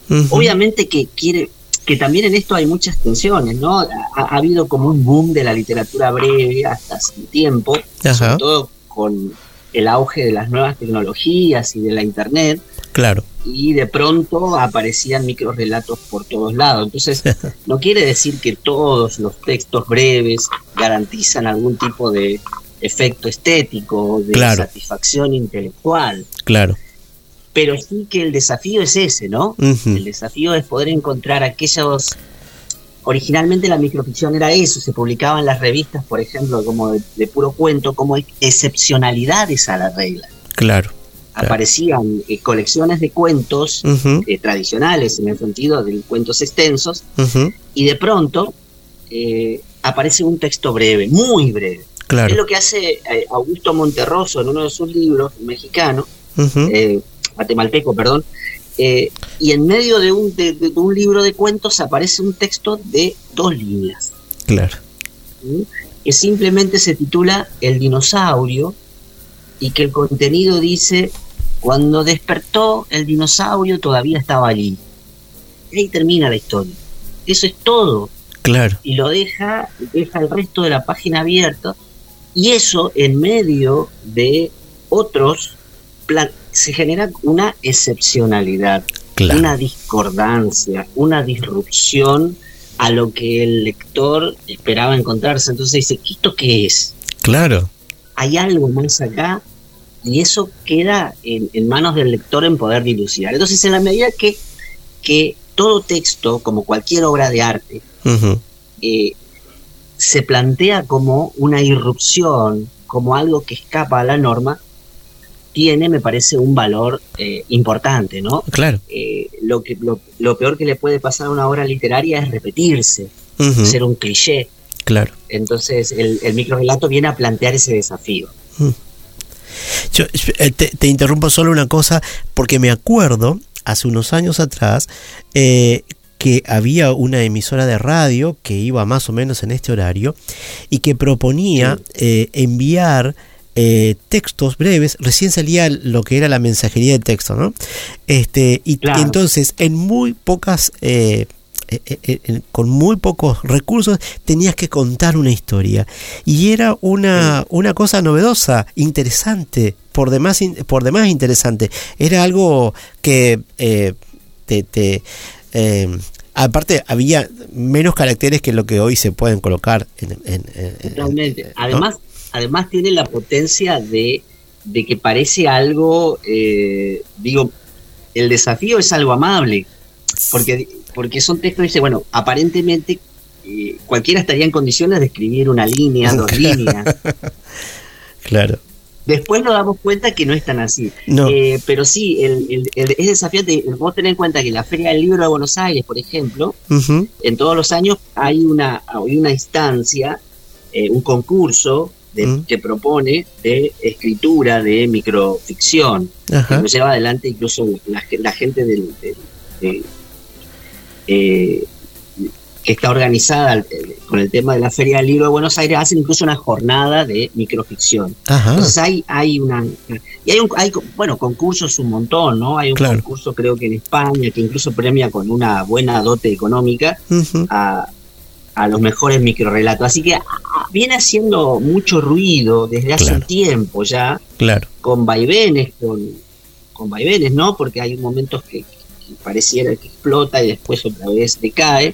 Obviamente que también en esto hay muchas tensiones, ¿no? Ha habido como un boom de la literatura breve hasta hace un tiempo, sobre todo con el auge de las nuevas tecnologías y de la internet. Claro. Y de pronto aparecían microrrelatos por todos lados. Entonces, no quiere decir que todos los textos breves garantizan algún tipo de efecto estético, de satisfacción intelectual. Claro. Pero sí que el desafío es ese, ¿no? El desafío es poder encontrar aquellos... Originalmente la microficción era eso, se publicaba en las revistas, por ejemplo, como de puro cuento, como excepcionalidades a la regla. Claro. Aparecían colecciones de cuentos tradicionales, en el sentido de cuentos extensos, y de pronto aparece un texto breve, muy breve. Claro. Es lo que hace Augusto Monterroso en uno de sus libros, mexicano, guatemalteco, perdón, y en medio de un libro de cuentos aparece un texto de 2 líneas. Claro. Que simplemente se titula El dinosaurio, y que el contenido dice: cuando despertó el dinosaurio todavía estaba allí. Y ahí termina la historia. Eso es todo. Claro. Y lo deja el resto de la página abierta, y eso en medio de otros se genera una excepcionalidad, una discordancia, una disrupción a lo que el lector esperaba encontrarse. Entonces dice: ¿esto qué es? Claro. Hay algo más acá, y eso queda en manos del lector en poder dilucidar. Entonces, en la medida que todo texto, como cualquier obra de arte, se plantea como una irrupción, como algo que escapa a la norma, tiene, me parece, un valor importante, ¿no? Claro. Lo peor que le puede pasar a una obra literaria es repetirse, ser un cliché. Claro. Entonces el microrrelato viene a plantear ese desafío. Yo te interrumpo solo una cosa, porque me acuerdo hace unos años atrás que había una emisora de radio que iba más o menos en este horario y que proponía enviar textos breves. Recién salía lo que era la mensajería de texto, ¿no? Claro. Entonces en muy pocas con muy pocos recursos tenías que contar una historia, y era una cosa novedosa, interesante, por demás interesante. Era algo que aparte había menos caracteres que lo que hoy se pueden colocar totalmente. Además tiene la potencia de que parece algo, el desafío es algo amable, porque son textos que dice, bueno, aparentemente cualquiera estaría en condiciones de escribir una línea, 2 líneas. Claro. Después nos damos cuenta que no es tan así. No. Pero sí, es desafiante. Vos tenés en cuenta que la Feria del Libro de Buenos Aires, por ejemplo, en todos los años hay una instancia, un concurso que propone de escritura de microficción, que lo lleva adelante incluso la gente que está organizada con el tema de la Feria del Libro de Buenos Aires. Hacen incluso una jornada de microficción. Entonces hay concursos un montón, ¿no? Hay un concurso, creo que en España, que incluso premia con una buena dote económica a los mejores microrelatos. Así que viene haciendo mucho ruido desde hace un tiempo ya, con vaivenes, ¿no? Porque hay momentos que pareciera que explota y después otra vez decae.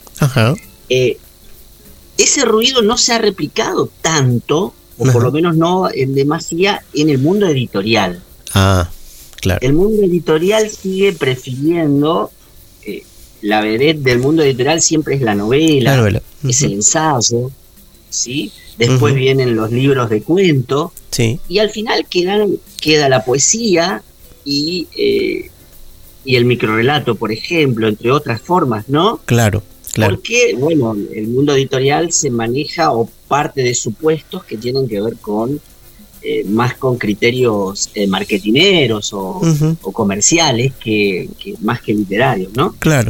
Ese ruido no se ha replicado tanto, o por lo menos no en demasía, en el mundo editorial. El mundo editorial sigue prefiriendo, la vedette del mundo editorial siempre es la novela, es el ensayo, ¿sí? Después vienen los libros de cuento, y al final queda la poesía y el microrrelato, por ejemplo, entre otras formas, ¿no? Claro. Porque, bueno, el mundo editorial se maneja o parte de supuestos que tienen que ver con más con criterios marketineros o comerciales que más que literarios, ¿no? Claro.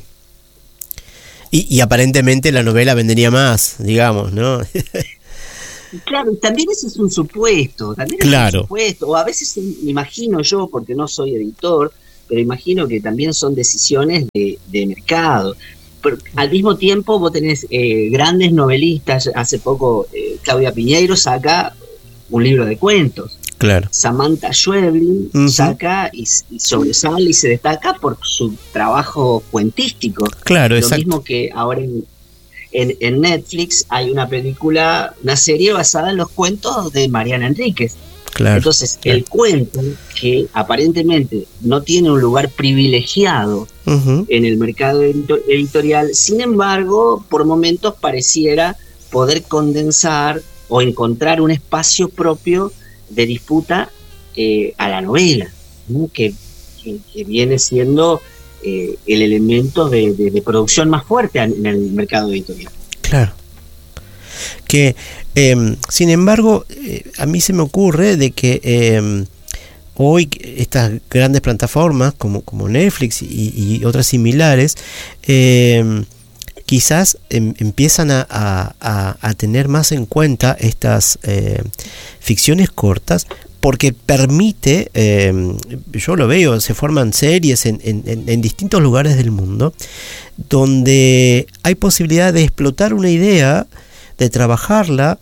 Y aparentemente la novela vendería más, digamos, ¿no? Claro, también ese es un supuesto, o a veces me imagino yo, porque no soy editor, pero imagino que también son decisiones de mercado. Pero al mismo tiempo vos tenés grandes novelistas. Hace poco Claudia Piñeiro saca un libro de cuentos. Claro. Samantha Schweblin saca y sobresale y se destaca por su trabajo cuentístico. Claro, lo exacto. Mismo que ahora en Netflix hay una serie basada en los cuentos de Mariana Enríquez. Claro. Entonces, el cuento, que aparentemente no tiene un lugar privilegiado en el mercado editorial, sin embargo, por momentos pareciera poder condensar o encontrar un espacio propio de disputa a la novela, ¿no? que viene siendo el elemento de producción más fuerte en el mercado editorial. Claro. Que, sin embargo, a mí se me ocurre de que hoy estas grandes plataformas como Netflix y otras similares, quizás empiezan a tener más en cuenta estas ficciones cortas, porque permite, yo lo veo, se forman series en distintos lugares del mundo, donde hay posibilidad de explotar una idea, de trabajarla,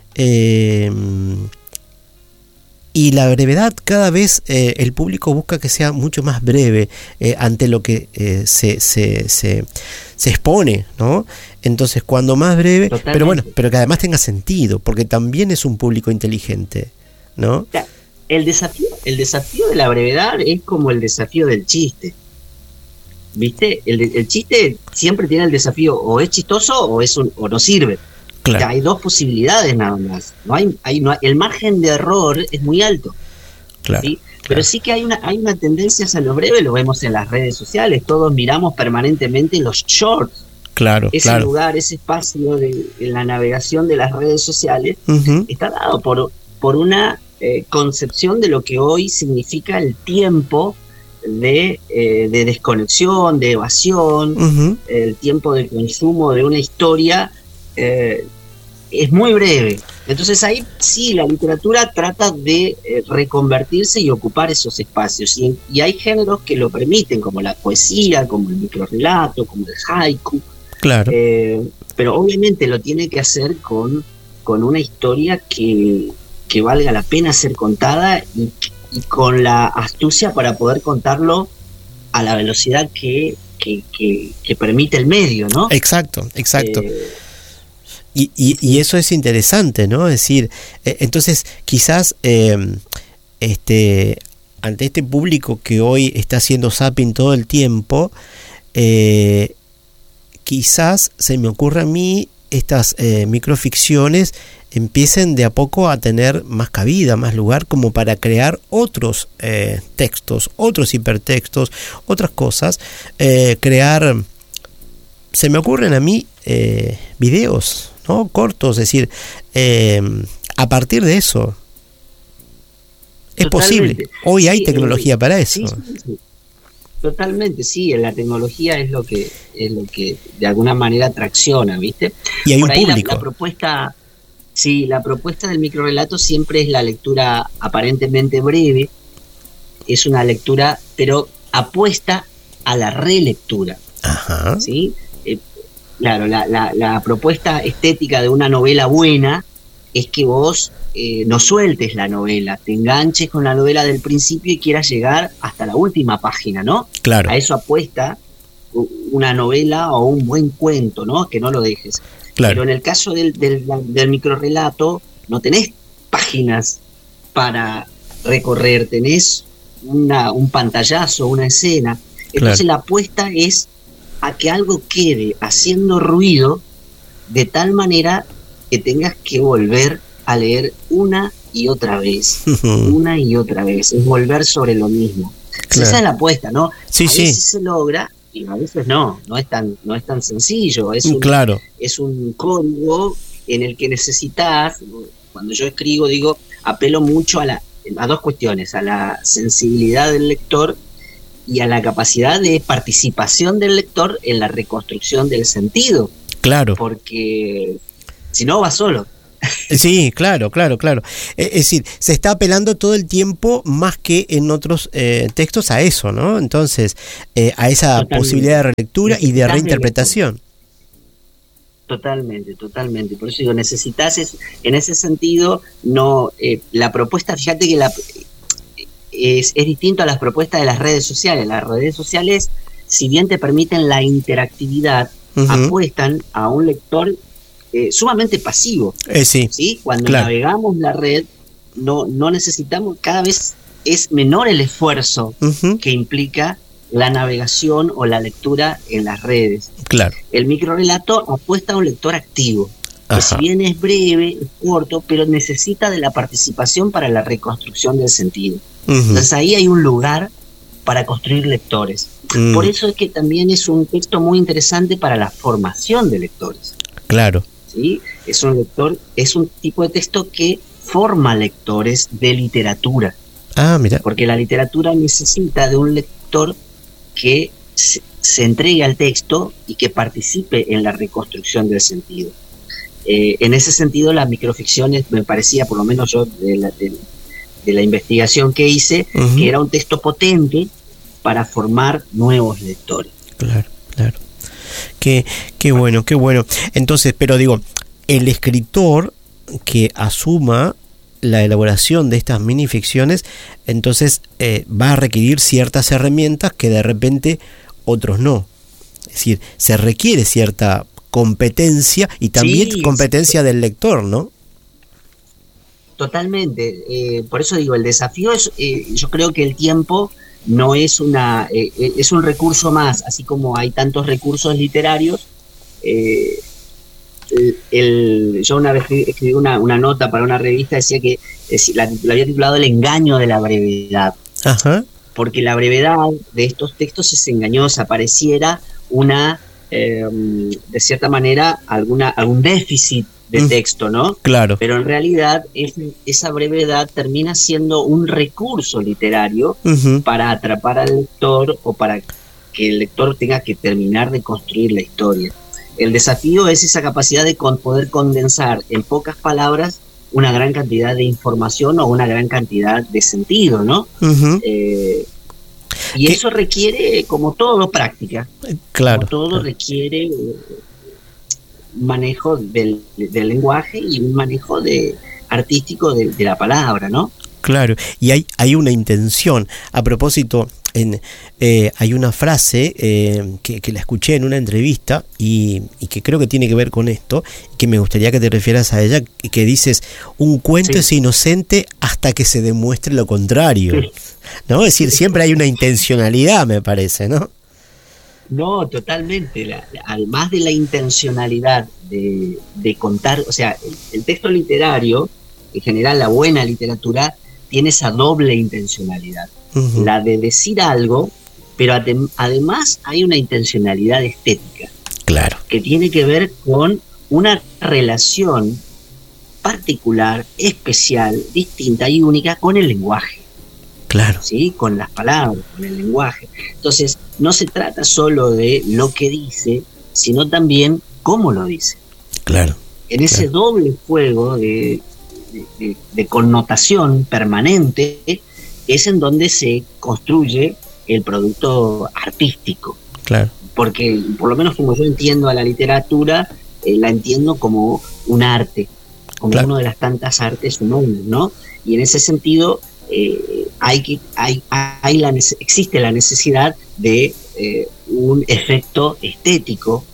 y la brevedad, cada vez el público busca que sea mucho más breve ante lo que se expone, ¿no? Entonces, cuando más breve, Totalmente. pero que además tenga sentido, porque también es un público inteligente, ¿no? O sea, el desafío de la brevedad es como el desafío del chiste. ¿Viste? El chiste siempre tiene el desafío, o es chistoso o no sirve. Claro. O sea, hay dos posibilidades nada más. No hay, el margen de error es muy alto. Claro, ¿sí? claro. Pero sí que hay una tendencia hacia lo breve, lo vemos en las redes sociales. Todos miramos permanentemente los shorts. Claro, ese lugar, ese espacio en la navegación de las redes sociales está dado por una concepción de lo que hoy significa el tiempo de desconexión, de evasión, el tiempo de consumo de una historia es muy breve. Entonces ahí sí la literatura trata de reconvertirse y ocupar esos espacios, y hay géneros que lo permiten, como la poesía, como el microrrelato, como el haiku. Claro. Pero obviamente lo tiene que hacer con una historia que valga la pena ser contada y con la astucia para poder contarlo a la velocidad que permite el medio, ¿no? Exacto. Y eso es interesante, ¿no? Es decir, entonces quizás ante este público que hoy está haciendo zapping todo el tiempo, quizás se me ocurre a mí estas microficciones empiecen de a poco a tener más cabida, más lugar, como para crear otros textos, otros hipertextos, otras cosas, crear, se me ocurren a mí videos, ¿no? Cortos, es decir, a partir de eso es posible. Hoy hay tecnología para eso. Sí. Totalmente, sí, la tecnología es lo que de alguna manera tracciona, ¿viste? Y hay por un ahí público. La propuesta del microrrelato siempre es la lectura aparentemente breve, es una lectura, pero apuesta a la relectura. Ajá. ¿Sí? Claro, la propuesta estética de una novela buena es que vos no sueltes la novela, te enganches con la novela del principio y quieras llegar hasta la última página, ¿no? Claro. A eso apuesta una novela o un buen cuento, ¿no? Que no lo dejes. Claro. Pero en el caso del microrrelato no tenés páginas para recorrer, tenés un pantallazo, una escena. Entonces la apuesta es a que algo quede haciendo ruido de tal manera que tengas que volver a leer una y otra vez, es volver sobre lo mismo. Claro. Esa es la apuesta, ¿no? Sí, a veces se logra y a veces no es tan sencillo, es un código en el que necesitas. Cuando yo escribo, digo, apelo mucho a dos cuestiones, a la sensibilidad del lector y a la capacidad de participación del lector en la reconstrucción del sentido. Claro. Porque si no, va solo. Sí, claro. Es decir, se está apelando todo el tiempo, más que en otros textos, a eso, ¿no? Entonces, a esa posibilidad de relectura y de reinterpretación. Totalmente. Por eso digo, necesitas, en ese sentido, no la propuesta, fíjate que es distinto a las propuestas de las redes sociales. Las redes sociales, si bien te permiten la interactividad, apuestan a un lector sumamente pasivo. ¿Sí? Cuando navegamos la red, no necesitamos, cada vez es menor el esfuerzo que implica la navegación o la lectura en las redes. Claro. El microrrelato apuesta a un lector activo, que si bien es breve, es corto, pero necesita de la participación para la reconstrucción del sentido. Entonces ahí hay un lugar para construir lectores. Por eso es que también es un texto muy interesante para la formación de lectores. Claro. ¿Sí? Es un tipo de texto que forma lectores de literatura. Mira. Porque la literatura necesita de un lector que se entregue al texto y que participe en la reconstrucción del sentido. En ese sentido, la microficción me parecía, por lo menos yo de la investigación que hice, que era un texto potente para formar nuevos lectores. Claro. Qué bueno. Entonces, pero digo, el escritor que asuma la elaboración de estas minificciones, entonces va a requerir ciertas herramientas que de repente otros no. Es decir, se requiere cierta competencia y también competencia del lector, ¿no? Totalmente. Por eso digo, el desafío es, yo creo que el tiempo no es es un recurso más, así como hay tantos recursos literarios. Yo una vez escribí una nota para una revista, decía que la había titulado El engaño de la brevedad. Porque la brevedad de estos textos es engañosa, pareciera de cierta manera algún déficit de texto, ¿no? Claro. Pero en realidad esa brevedad termina siendo un recurso literario para atrapar al lector o para que el lector tenga que terminar de construir la historia. El desafío es esa capacidad de poder condensar en pocas palabras una gran cantidad de información o una gran cantidad de sentido, ¿no? Y eso requiere, como todo, práctica. Claro. Como todo requiere manejo del lenguaje y un manejo artístico de la palabra, ¿no? Claro, y hay una intención. A propósito, hay una frase que la escuché en una entrevista y que creo que tiene que ver con esto, que me gustaría que te refieras a ella, que dices, un cuento es inocente hasta que se demuestre lo contrario, ¿no? Es decir, siempre hay una intencionalidad, me parece, ¿no? No, totalmente. Además de la intencionalidad de contar, o sea, el texto literario, en general la buena literatura, tiene esa doble intencionalidad. La de decir algo, pero además hay una intencionalidad estética. Claro. Que tiene que ver con una relación particular, especial, distinta y única con el lenguaje. Claro. ¿Sí? Con las palabras, con el lenguaje. Entonces, no se trata solo de lo que dice, sino también cómo lo dice. Claro. En ese doble juego de connotación permanente es en donde se construye el producto artístico. Claro. Porque, por lo menos como yo entiendo a la literatura, la entiendo como un arte, como uno de las tantas artes humanas, ¿no? Y en ese sentido existe la necesidad de un efecto estético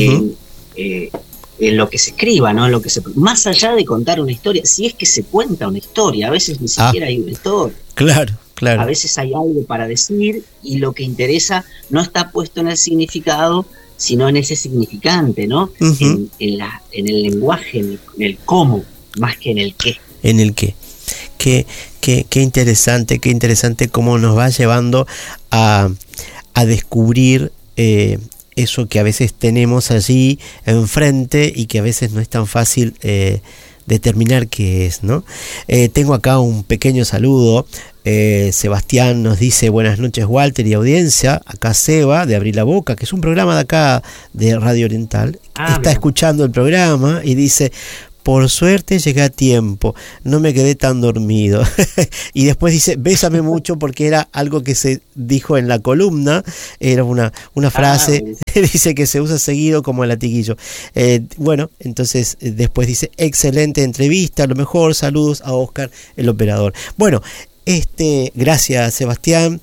en lo que se escriba, ¿no? En lo que más allá de contar una historia, si es que se cuenta una historia, a veces ni siquiera hay una historia. Claro. A veces hay algo para decir y lo que interesa no está puesto en el significado, sino en ese significante, ¿no? En el lenguaje, en el cómo, más que en el qué. En el qué. Qué interesante cómo nos va llevando a descubrir eso que a veces tenemos allí enfrente y que a veces no es tan fácil determinar qué es, ¿no? Tengo acá un pequeño saludo. Sebastián nos dice: buenas noches, Walter y audiencia. Acá Seba de Abrir la Boca, que es un programa de acá de Radio Oriental, está escuchando el programa y dice: por suerte llegué a tiempo, no me quedé tan dormido. Y después dice, bésame mucho, porque era algo que se dijo en la columna, era una frase, dice que se usa seguido como el latiguillo. Bueno, entonces después dice, excelente entrevista, lo mejor, saludos a Oscar, el operador. Bueno, gracias, Sebastián.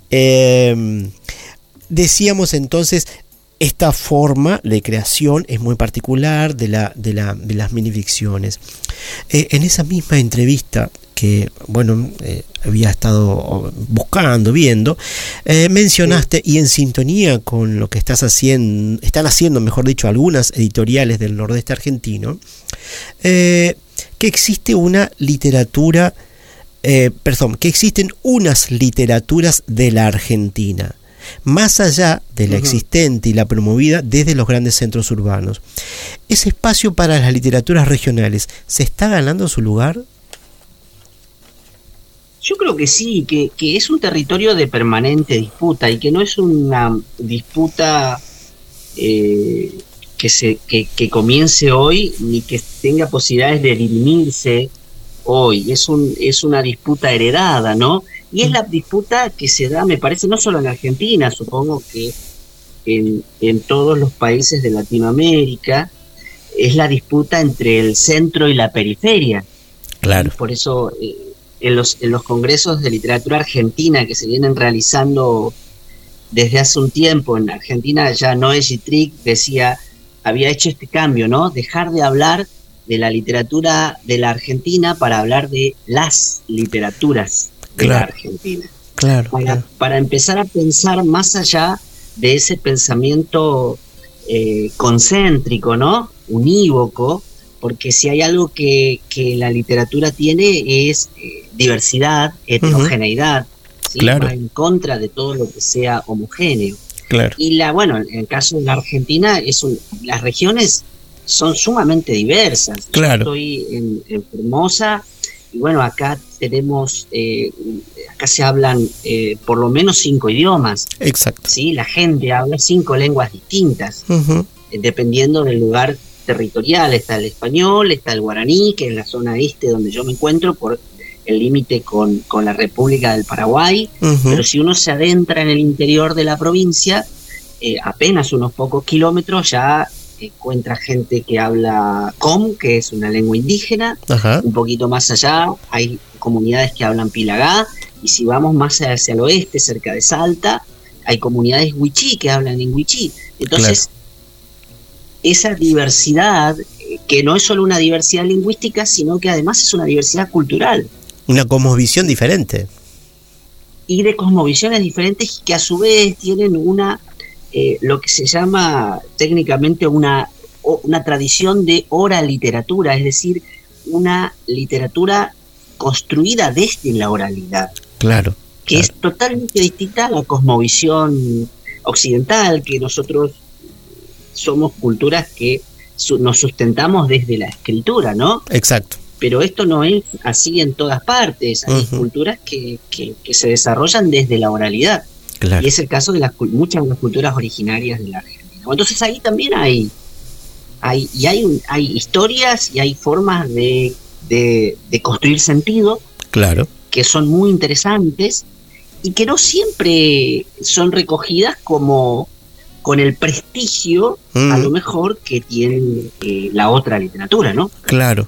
Decíamos entonces, esta forma de creación es muy particular de las minificciones. En esa misma entrevista que, había estado buscando, viendo, mencionaste, y en sintonía con lo que están haciendo, mejor dicho, algunas editoriales del nordeste argentino, que existe una literatura, que existen unas literaturas de la Argentina, más allá de la existente y la promovida desde los grandes centros urbanos. ¿Ese espacio para las literaturas regionales se está ganando su lugar? Yo creo que sí, que es un territorio de permanente disputa, y que no es una disputa que comience hoy, ni que tenga posibilidades de dirimirse hoy. Es una disputa heredada, ¿no? Y es la disputa que se da, me parece, no solo en Argentina, supongo que en todos los países de Latinoamérica, es la disputa entre el centro y la periferia. Claro. Por eso en los congresos de literatura argentina que se vienen realizando desde hace un tiempo en Argentina, ya Noé Gittrick había hecho este cambio, ¿no? Dejar de hablar de la literatura de la Argentina para hablar de las literaturas de la Argentina. Claro. Para empezar a pensar más allá de ese pensamiento concéntrico, ¿no? Unívoco, porque si hay algo que la literatura tiene es diversidad, heterogeneidad, ¿sí? Claro. Va en contra de todo lo que sea homogéneo. Claro. Y en el caso de la Argentina, las regiones son sumamente diversas. Claro. Yo estoy en Formosa, y acá tenemos, acá se hablan por lo menos 5 idiomas. Exacto. ¿Sí? La gente habla 5 lenguas distintas, dependiendo del lugar territorial. Está el español, está el guaraní, que es la zona este donde yo me encuentro, por el límite con la República del Paraguay. Pero si uno se adentra en el interior de la provincia, apenas unos pocos kilómetros ya encuentra gente que habla com, que es una lengua indígena. Un poquito más allá hay comunidades que hablan pilagá, y si vamos más hacia el oeste, cerca de Salta, hay comunidades wichí que hablan en wichí. Entonces, esa diversidad, que no es solo una diversidad lingüística, sino que además es una diversidad cultural. Una cosmovisión diferente. Y de cosmovisiones diferentes, que a su vez tienen lo que se llama técnicamente una tradición de oraliteratura, es decir, una literatura construida desde la oralidad. Claro. Que es totalmente distinta a la cosmovisión occidental, que nosotros somos culturas que nos sustentamos desde la escritura, ¿no? Exacto. Pero esto no es así en todas partes. Hay culturas que se desarrollan desde la oralidad. Claro. Y es el caso de muchas de las culturas originarias de la Argentina. Entonces ahí también hay historias y hay formas de construir sentido, claro, que son muy interesantes y que no siempre son recogidas con el prestigio, a lo mejor, que tiene la otra literatura, ¿no? Claro.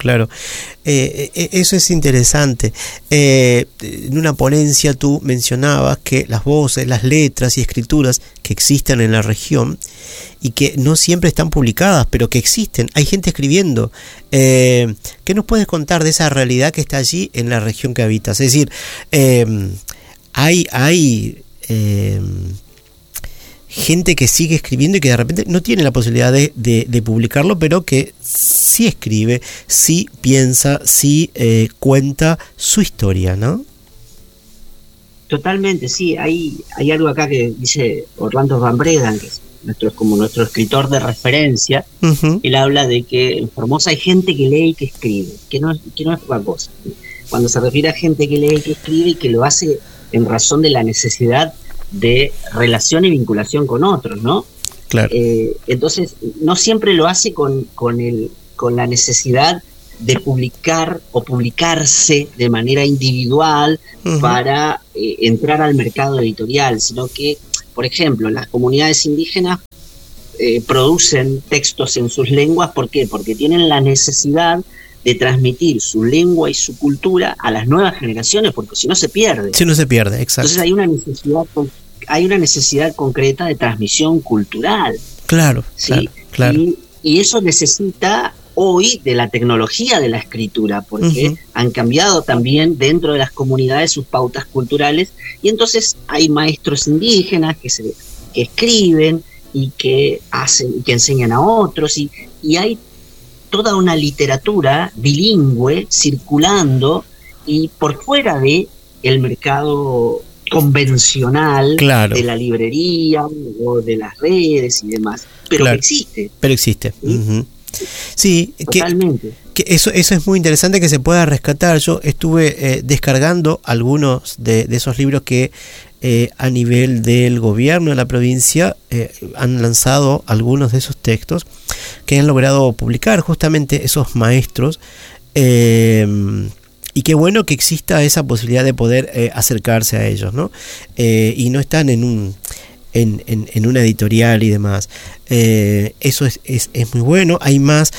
Eso es interesante. En una ponencia tú mencionabas que las voces, las letras y escrituras que existen en la región y que no siempre están publicadas, pero que existen, hay gente escribiendo. ¿Qué nos puedes contar de esa realidad que está allí en la región que habitas? Es decir, hay gente que sigue escribiendo y que de repente no tiene la posibilidad de publicarlo, pero que sí escribe, sí piensa, sí cuenta su historia, ¿no? Totalmente, sí. Hay algo acá que dice Orlando Van Bredan, que es nuestro escritor de referencia. Él habla de que en Formosa hay gente que lee y que escribe, que no es poca cosa. Cuando se refiere a gente que lee y que escribe, y que lo hace en razón de la necesidad de relación y vinculación con otros, ¿no? Claro. Entonces, no siempre lo hace con con la necesidad de publicar o publicarse de manera individual para entrar al mercado editorial, sino que, por ejemplo, las comunidades indígenas producen textos en sus lenguas. ¿Por qué? Porque tienen la necesidad de transmitir su lengua y su cultura a las nuevas generaciones, porque si no se pierde. Si no se pierde, exacto. Entonces hay una necesidad concreta de transmisión cultural. Claro, ¿sí? claro. Y eso necesita hoy de la tecnología de la escritura, porque han cambiado también dentro de las comunidades sus pautas culturales, y entonces hay maestros indígenas que escriben y que hacen y que enseñan a otros, y hay toda una literatura bilingüe circulando y por fuera de el mercado convencional, claro, de la librería o de las redes y demás, pero claro, que existe. ¿Sí? Sí, totalmente. Que eso es muy interesante que se pueda rescatar. Yo estuve descargando algunos de esos libros que a nivel del gobierno de la provincia han lanzado algunos de esos textos que han logrado publicar justamente esos maestros, y qué bueno que exista esa posibilidad de poder acercarse a ellos, ¿no? Y no están en una editorial y demás. Eso es muy bueno. Hay más,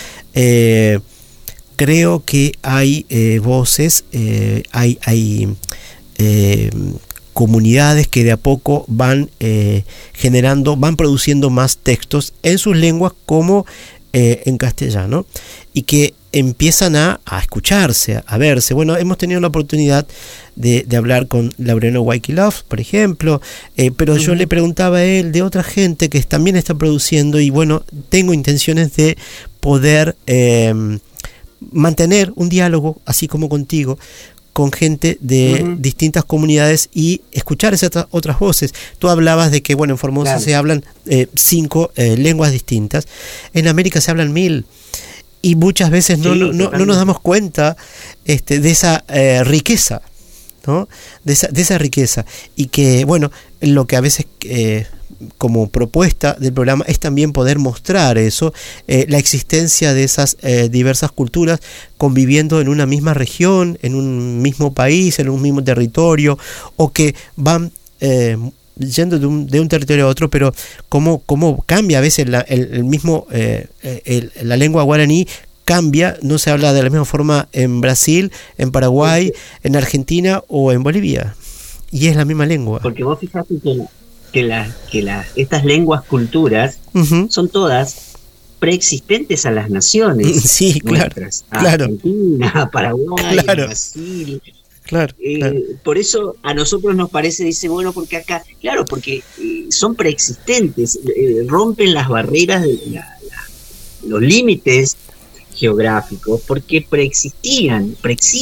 creo que hay voces, hay comunidades que de a poco van van produciendo más textos en sus lenguas como en castellano, y que empiezan a escucharse, a verse. Bueno, hemos tenido la oportunidad de hablar con Laureano Waikilov, por ejemplo, pero yo le preguntaba a él de otra gente que también está produciendo, y bueno, tengo intenciones de poder mantener un diálogo, así como contigo, con gente de distintas comunidades y escuchar esas otras voces. Tú hablabas de que, bueno, en Formosa se hablan 5 lenguas distintas, en América se hablan 1000, y muchas veces no nos damos cuenta de esa riqueza, ¿no? De esa riqueza, y que, bueno, lo que a veces como propuesta del programa es también poder mostrar eso, la existencia de esas diversas culturas conviviendo en una misma región, en un mismo país, en un mismo territorio, o que van yendo de un territorio a otro, pero cómo cambia a veces el mismo la lengua guaraní cambia, no se habla de la misma forma en Brasil, en Paraguay, en Argentina o en Bolivia, y es la misma lengua. Porque vos fijate que estas lenguas culturas son todas preexistentes a las naciones. Sí, nuestras, claro. Argentina, a Paraguay, claro, a Brasil. Claro. Por eso a nosotros nos parece, dice, bueno, porque acá, claro, porque son preexistentes, rompen las barreras, los límites geográficos, porque preexisten,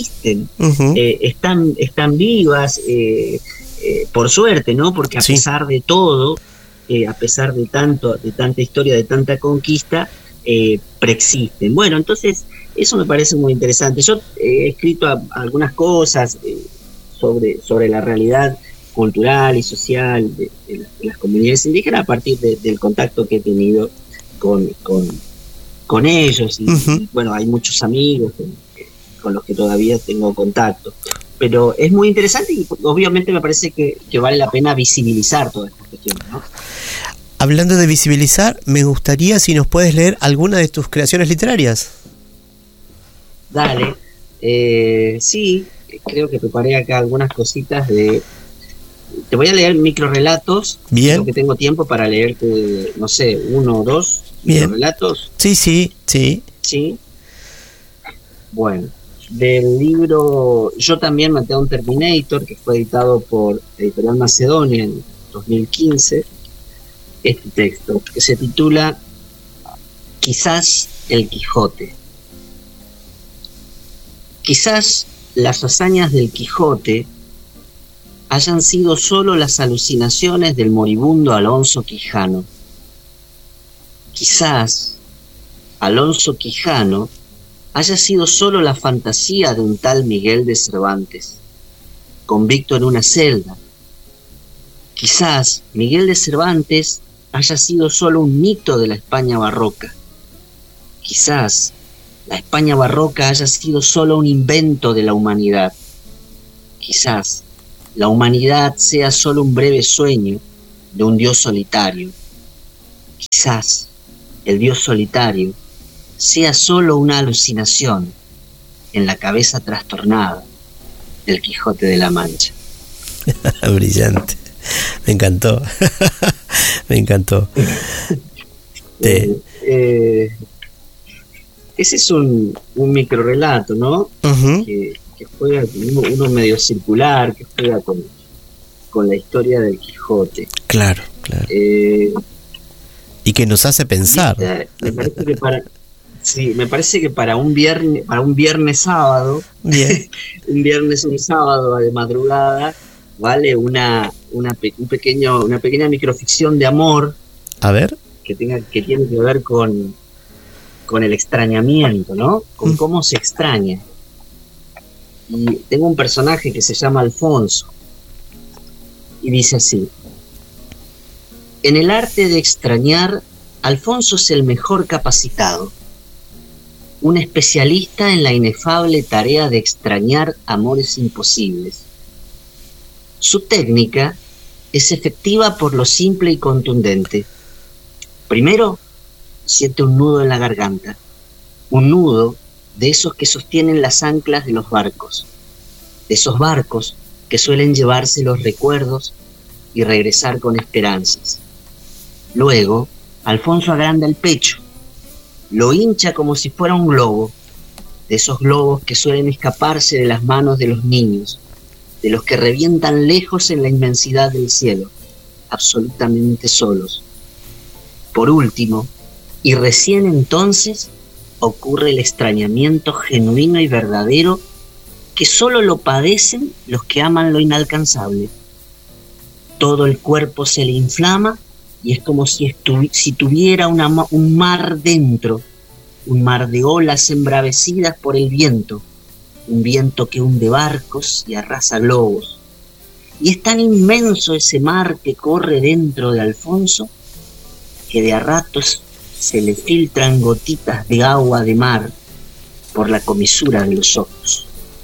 están vivas, por suerte, ¿no? Porque a pesar de todo, a pesar de tanta historia, de tanta conquista, preexisten. Bueno, entonces eso me parece muy interesante. Yo he escrito algunas cosas sobre la realidad cultural y social de las comunidades indígenas a partir del contacto que he tenido con ellos, y bueno, hay muchos amigos con los que todavía tengo contacto. Pero es muy interesante y obviamente me parece que vale la pena visibilizar todas estas cuestiones, ¿no? Hablando de visibilizar, me gustaría si nos puedes leer alguna de tus creaciones literarias. Dale. Sí, creo que preparé acá algunas cositas te voy a leer microrelatos. Bien. Creo que tengo tiempo para leerte, no sé, 1 o 2 microrelatos. Sí. Sí. Bueno. Del libro Yo también maté a un Terminator, que fue editado por Editorial Macedonia en 2015, este texto, que se titula Quizás el Quijote. Quizás las hazañas del Quijote hayan sido solo las alucinaciones del moribundo Alonso Quijano. Quizás Alonso Quijano haya sido solo la fantasía de un tal Miguel de Cervantes, convicto en una celda. Quizás Miguel de Cervantes haya sido solo un mito de la España barroca. Quizás la España barroca haya sido solo un invento de la humanidad. Quizás la humanidad sea solo un breve sueño de un Dios solitario. Quizás el Dios solitario sea solo una alucinación en la cabeza trastornada del Quijote de la Mancha. Brillante, me encantó. Me encantó. Ese es un microrelato, ¿no? Uh-huh. Que juega uno medio circular, que juega con la historia del Quijote. Claro. Y que nos hace pensar. Me parece que para un viernes sábado, un sábado de madrugada, vale una pequeña microficción de amor. A ver. Que tiene que ver con el extrañamiento, ¿no? Con cómo se extraña. Y tengo un personaje que se llama Alfonso, y dice así: en el arte de extrañar, Alfonso es el mejor capacitado, un especialista en la inefable tarea de extrañar amores imposibles. Su técnica es efectiva por lo simple y contundente. Primero, siente un nudo en la garganta, un nudo de esos que sostienen las anclas de los barcos, de esos barcos que suelen llevarse los recuerdos y regresar con esperanzas. Luego, Alfonso agranda el pecho, lo hincha como si fuera un globo, de esos globos que suelen escaparse de las manos de los niños, de los que revientan lejos en la inmensidad del cielo, absolutamente solos. Por último, y recién entonces, ocurre el extrañamiento genuino y verdadero que solo lo padecen los que aman lo inalcanzable. Todo el cuerpo se le inflama y es como si tuviera un mar dentro, un mar de olas embravecidas por el viento, un viento que hunde barcos y arrasa globos. Y es tan inmenso ese mar que corre dentro de Alfonso que de a ratos se le filtran gotitas de agua de mar por la comisura de los ojos.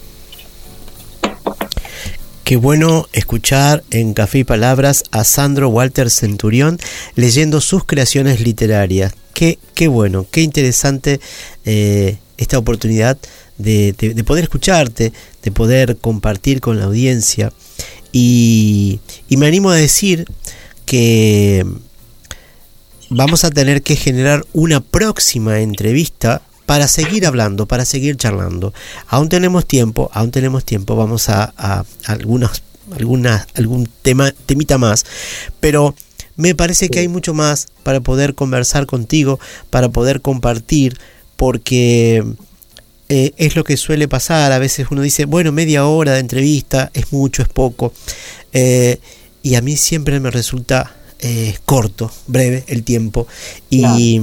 Qué bueno escuchar en Café y Palabras a Sandro Walter Centurión leyendo sus creaciones literarias. Qué bueno, qué interesante esta oportunidad de poder escucharte, de poder compartir con la audiencia. Y me animo a decir que vamos a tener que generar una próxima entrevista para seguir hablando, para seguir charlando. Aún tenemos tiempo, vamos a algún temita más, pero me parece que hay mucho más para poder conversar contigo, para poder compartir, porque es lo que suele pasar. A veces uno dice, bueno, media hora de entrevista, es mucho, es poco, y a mí siempre me resulta corto, breve el tiempo, y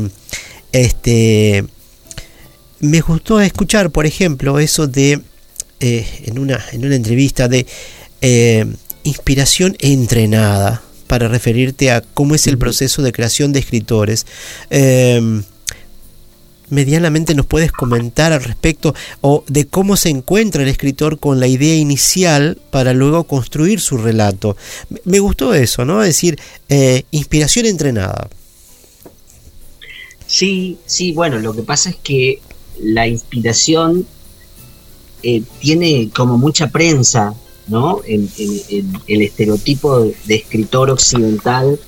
me gustó escuchar, por ejemplo, eso de en una entrevista de inspiración entrenada, para referirte a cómo es el proceso de creación de escritores. Medianamente nos puedes comentar al respecto o de cómo se encuentra el escritor con la idea inicial para luego construir su relato. Me gustó eso, ¿no? Es decir, inspiración entrenada. Sí, bueno, lo que pasa es que la inspiración tiene como mucha prensa, ¿no? En el estereotipo de escritor occidental,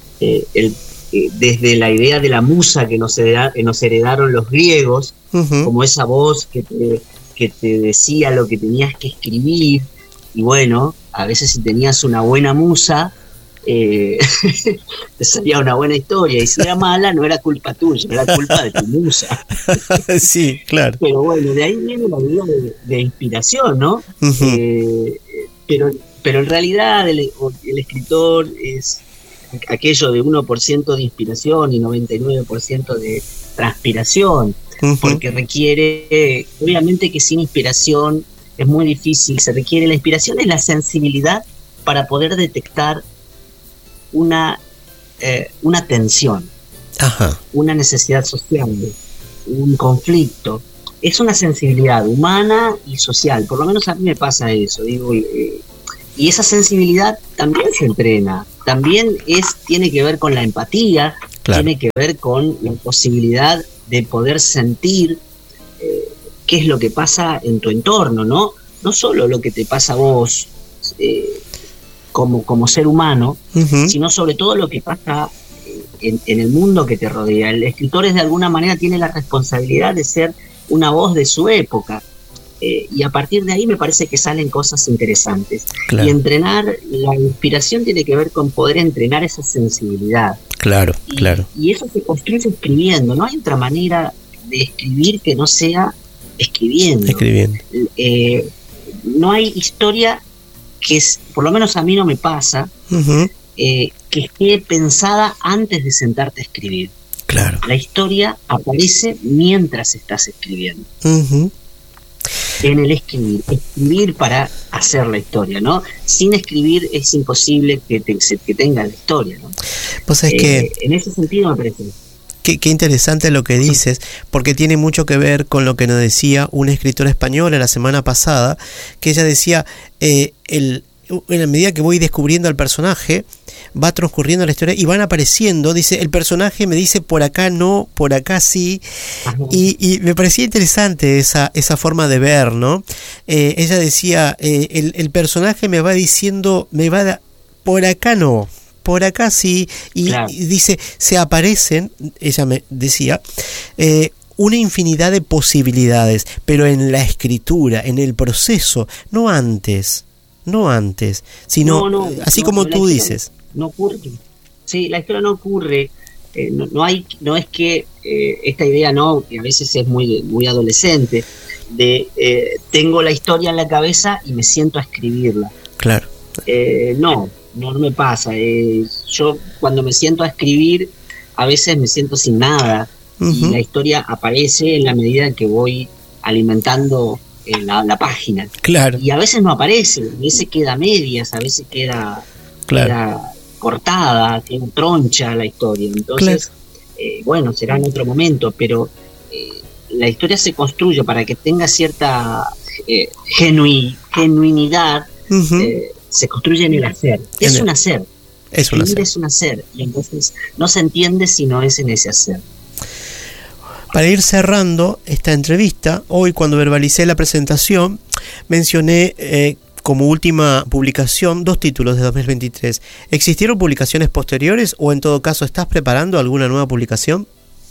desde la idea de la musa que nos heredaron los griegos, uh-huh, como esa voz que te decía lo que tenías que escribir, y bueno, a veces si tenías una buena musa, te salía una buena historia, y si era mala no era culpa tuya, era culpa de tu musa. Sí, claro. Pero bueno, de ahí viene la idea de inspiración, ¿no? Uh-huh. Pero en realidad el escritor es aquello de 1% de inspiración y 99% de transpiración, uh-huh, porque requiere, obviamente que sin inspiración es muy difícil, la inspiración es la sensibilidad para poder detectar una tensión, ajá, una necesidad social, un conflicto, es una sensibilidad humana y social, por lo menos a mí me pasa eso, digo, y esa sensibilidad también se entrena, también tiene que ver con la empatía, claro. Tiene que ver con la posibilidad de poder sentir qué es lo que pasa en tu entorno, ¿no? No solo lo que te pasa a vos como ser humano, uh-huh. Sino sobre todo lo que pasa en el mundo que te rodea. El escritor de alguna manera tiene la responsabilidad de ser una voz de su época. Y a partir de ahí me parece que salen cosas interesantes. Claro. Y entrenar, la inspiración tiene que ver con poder entrenar esa sensibilidad. Claro, claro. Y eso se construye escribiendo. No hay otra manera de escribir que no sea escribiendo. No hay historia que, por lo menos a mí no me pasa, uh-huh. Que esté pensada antes de sentarte a escribir. Claro. La historia aparece mientras estás escribiendo. Uh-huh. En el escribir para hacer la historia, ¿no? Sin escribir es imposible que tenga la historia, ¿no? Pues es que en ese sentido me parece. Qué interesante lo que dices, porque tiene mucho que ver con lo que nos decía una escritora española la semana pasada, que ella decía, en la medida que voy descubriendo al personaje, va transcurriendo la historia y van apareciendo, dice, el personaje me dice por acá no, por acá sí, y me parecía interesante esa forma de ver, ¿no? Ella decía, el personaje me va diciendo, por acá no, por acá sí, y, claro. Y dice, se aparecen, ella me decía, una infinidad de posibilidades, pero en la escritura, en el proceso, no antes, sino así como tú dices. No ocurre. Sí, la historia no ocurre. No es que esta idea, que a veces es muy adolescente, de tengo la historia en la cabeza y me siento a escribirla. Claro. No me pasa. Yo cuando me siento a escribir, a veces me siento sin nada, uh-huh. Y la historia aparece en la medida en que voy alimentando la página. Claro. Y a veces no aparece, a veces queda a medias, a veces queda cortada, queda troncha la historia. Entonces, claro. Será en otro momento, pero la historia se construye para que tenga cierta genuinidad, uh-huh. Se construye en el hacer. Es un hacer. Es un hacer. Y entonces no se entiende si no es en ese hacer. Para ir cerrando esta entrevista, hoy cuando verbalicé la presentación, mencioné como última publicación 2 títulos de 2023. ¿Existieron publicaciones posteriores o en todo caso estás preparando alguna nueva publicación?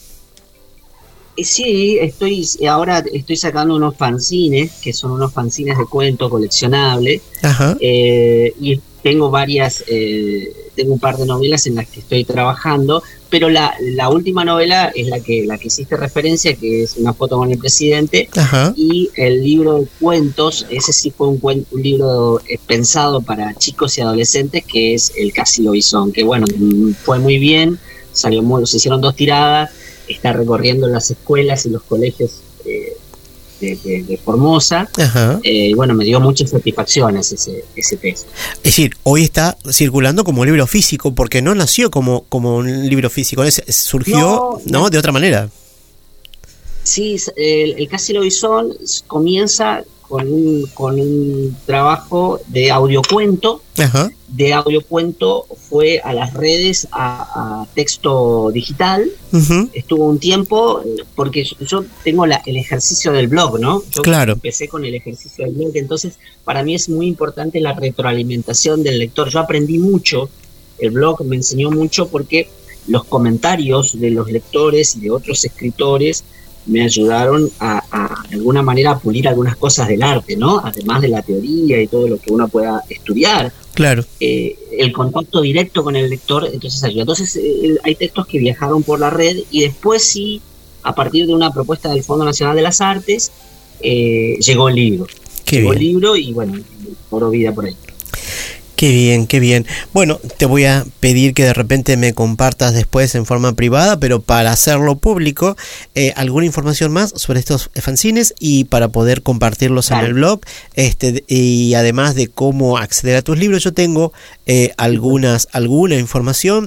Sí, ahora estoy sacando unos fanzines, que son unos fanzines de cuento coleccionable. Ajá. Y tengo tengo un par de novelas en las que estoy trabajando, pero la última novela es la que hiciste referencia, que es Una foto con el presidente. Ajá. Y el libro de cuentos, ese sí fue un libro pensado para chicos y adolescentes, que es El Casi Lobizón, que fue muy bien, se hicieron 2 tiradas, está recorriendo las escuelas y los colegios de Formosa. Ajá. Me dio muchas satisfacciones ese texto. Es decir, hoy está circulando como un libro físico, porque no nació como un libro físico, surgió de otra manera. Sí, el Casi Lobizón comienza con un trabajo de audiocuento. Ajá. De audiocuento fue a las redes a texto digital. Uh-huh. Estuvo un tiempo, porque yo tengo el ejercicio del blog, ¿no? Yo claro. Empecé con el ejercicio del blog, entonces para mí es muy importante la retroalimentación del lector. Yo aprendí mucho, el blog me enseñó mucho, porque los comentarios de los lectores y de otros escritores me ayudaron a de alguna manera a pulir algunas cosas del arte, ¿no? Además de la teoría y todo lo que uno pueda estudiar. Claro. El contacto directo con el lector, entonces ayuda. Entonces hay textos que viajaron por la red, y después sí, a partir de una propuesta del Fondo Nacional de las Artes, llegó el libro. Llegó el libro y cobró vida por ahí. Qué bien, qué bien. Bueno, te voy a pedir que de repente me compartas después en forma privada, pero para hacerlo público, alguna información más sobre estos fanzines y para poder compartirlos en el blog, y además de cómo acceder a tus libros. Yo tengo alguna información,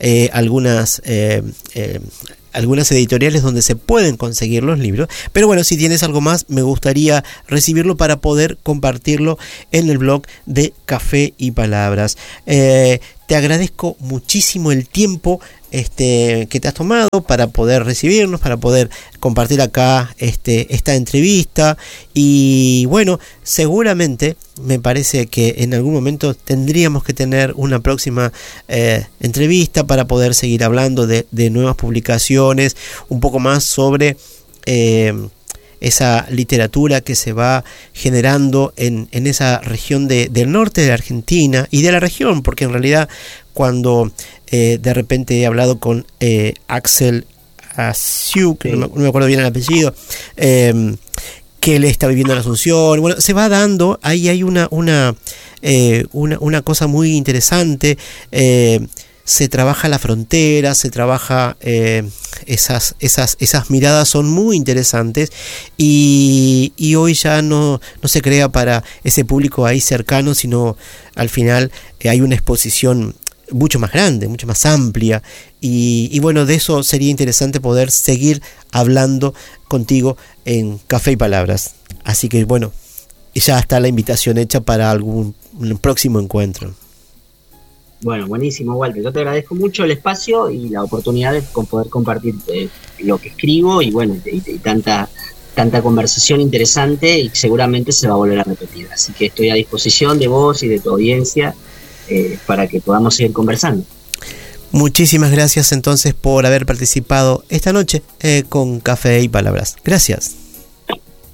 algunas editoriales donde se pueden conseguir los libros, pero bueno, si tienes algo más, me gustaría recibirlo para poder compartirlo en el blog de Café y Palabras. Te agradezco muchísimo el tiempo que te has tomado para poder recibirnos, para poder compartir acá esta entrevista, y bueno, seguramente me parece que en algún momento tendríamos que tener una próxima entrevista para poder seguir hablando de nuevas publicaciones, un poco más sobre esa literatura que se va generando en esa región del norte de la Argentina y de la región, porque en realidad cuando de repente he hablado con Axel Asiuk, no me acuerdo bien el apellido, que él está viviendo en Asunción, bueno, se va dando, ahí hay una cosa muy interesante. Se trabaja la frontera, se trabaja esas miradas son muy interesantes, y hoy ya no se crea para ese público ahí cercano, sino al final hay una exposición mucho más grande, mucho más amplia, y bueno, de eso sería interesante poder seguir hablando contigo en Café y Palabras. Así que bueno, ya está la invitación hecha para un próximo encuentro. Bueno, buenísimo, Walter. Yo te agradezco mucho el espacio y la oportunidad de poder compartir lo que escribo, y bueno, y tanta conversación interesante, y seguramente se va a volver a repetir. Así que estoy a disposición de vos y de tu audiencia para que podamos seguir conversando. Muchísimas gracias entonces por haber participado esta noche con Café y Palabras. Gracias.